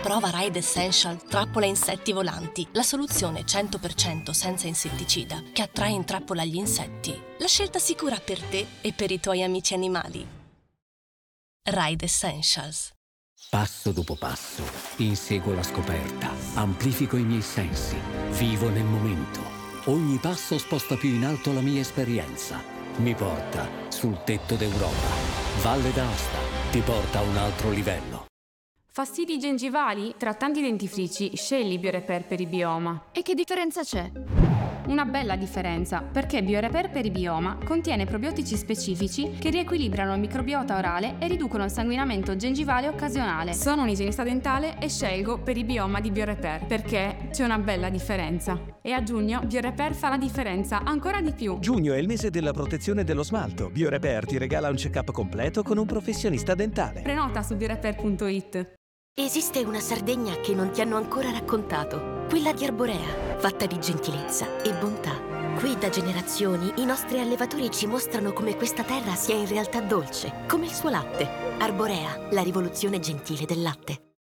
Prova Ride Essential Trappola Insetti Volanti, la soluzione 100% senza insetticida che attrae in trappola gli insetti. La scelta sicura per te e per i tuoi amici animali. Ride Essentials. Passo dopo passo, inseguo la scoperta, amplifico i miei sensi, vivo nel momento. Ogni passo sposta più in alto la mia esperienza. Mi porta sul tetto d'Europa. Valle d'Aosta ti porta a un altro livello. Fastidi gengivali? Trattanti dentifrici, scegli Biorepair Peribioma. E che differenza c'è? Una bella differenza, perché Biorepair Peribioma contiene probiotici specifici che riequilibrano il microbiota orale e riducono il sanguinamento gengivale occasionale. Sono un igienista dentale e scelgo Peribioma di Biorepair perché c'è una bella differenza. E a giugno Biorepair fa la differenza ancora di più. Giugno è il mese della protezione dello smalto. Biorepair ti regala un check-up completo con un professionista dentale. Prenota su biorepair.it. Esiste una Sardegna che non ti hanno ancora raccontato, quella di Arborea, fatta di gentilezza e bontà. Qui da generazioni i nostri allevatori ci mostrano come questa terra sia in realtà dolce, come il suo latte. Arborea, la rivoluzione gentile del latte.